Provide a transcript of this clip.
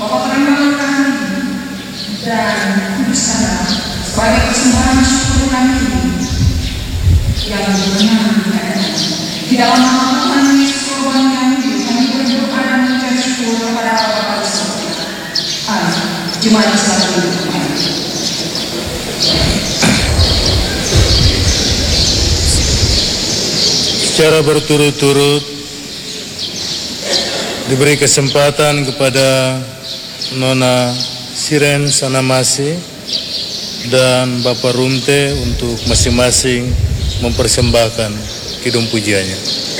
Bapak terima kami dan kuduskanlah sebagai persembahan syukur kami yang berkenan di dalam nama Tuhan Yesus korban kami berdoa dan mengucap syukur kepada Bapa di surga. Amin. Jemaat silakan duduk. Secara berturut-turut diberi kesempatan kepada Nona Siren Sanamasi dan Bapak Runte untuk masing-masing mempersembahkan kidung pujiannya.